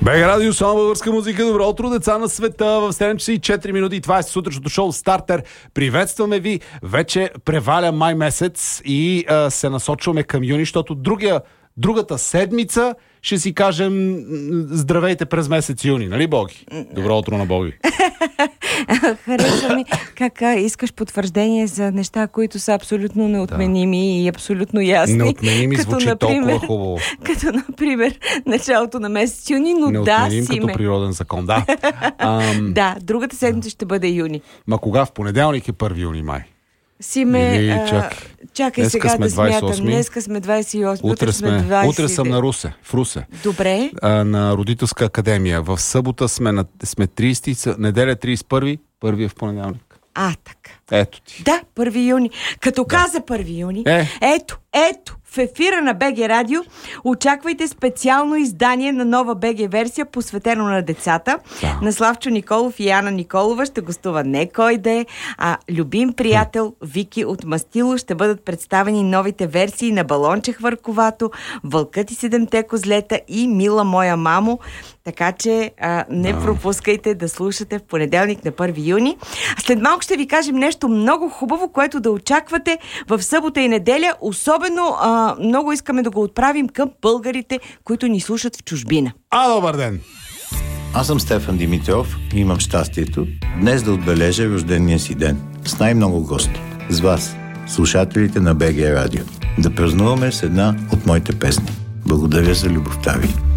БГ Радио, само българска музика. Добро утро, деца на света. В 7 часа и 4 минути. Това е сутрешното шоу Стартер. Приветстваме ви. Вече преваля май месец и се насочваме към юни, защото другата седмица ще си кажем здравейте през месец юни. Нали, Боги? Добро утро на Боги. Харесва ми как искаш потвърждение за неща, които са абсолютно неотменими и абсолютно ясни. Неотменими звучи толкова хубаво. Като, например, началото на месец юни, но неотменим да, като природен закон, да. Да, другата седмица ще бъде юни. Ма кога? В понеделник е 1 юни май. Чакай сега да смятам. Днеска сме 28. Утре сме 20. Утре съм на Русе, в Русе. Добре. На Родителска академия. В събота сме 30, неделя 31, първи е в понеделник. Така. Ето ти. Да, 1 юни. Като каза 1 юни, ето, в ефира на БГ Радио очаквайте специално издание на нова БГ версия, посветено на децата. Да. На Славчо Николов и Яна Николова ще гостува не кой да е, а любим приятел Вики от Мастило. Ще бъдат представени новите версии на Балонче хвърковато, Вълкът и 7-те козлета и Мила моя мамо. Така че не пропускайте да слушате в понеделник на 1 юни. След малко ще ви кажем нещо много хубаво, което да очаквате в събота и неделя. Особено много искаме да го отправим към българите, които ни слушат в чужбина. Добър ден! Аз съм Стефан Димитров и имам щастието днес да отбележа рождения си ден с най-много гости. С вас, слушателите на БГ Радио. Да празнуваме с една от моите песни. Благодаря за любовта ви.